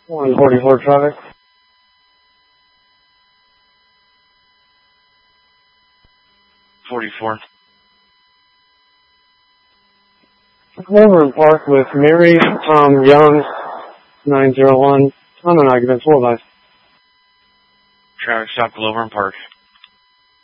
144 traffic. 44. Over in Park with Mary Young, 901. I'm an occupant, 4 life. Traffic stop, Glover and Park.